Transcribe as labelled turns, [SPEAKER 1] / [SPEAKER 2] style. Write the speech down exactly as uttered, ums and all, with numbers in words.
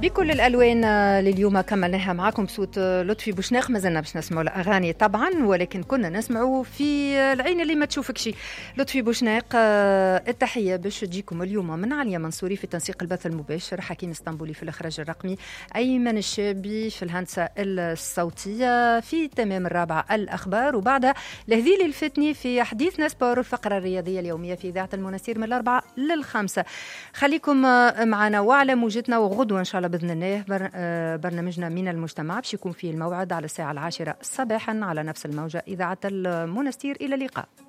[SPEAKER 1] بكل الألوان لليوم كملناها معكم بصوت لطفي بوشناق. ما زلنا باش نسمعوا الأغاني طبعا، ولكن كنا نسمعوا في العين اللي ما تشوفك شي. لطفي بوشناق التحية باش تجيكم اليوم من عليا منصوري في تنسيق البث المباشر، حكيم اسطنبولي في الإخراج الرقمي، أيمن الشابي في الهندسة الصوتية، في تمام الرابعة الأخبار، وبعدها لهذيل الفتني في حديثنا سبور الفقرة الرياضية اليومية في إذاعة المناصير من الأربعة للخمسة. خليكم معنا وعلى موجتنا، وغدوة إن شاء الله بإذن الله برنامجنا من المجتمع باش يكون فيه الموعد على الساعة العاشرة صباحا على نفس الموجة إذاعة المناصير. إلى اللقاء.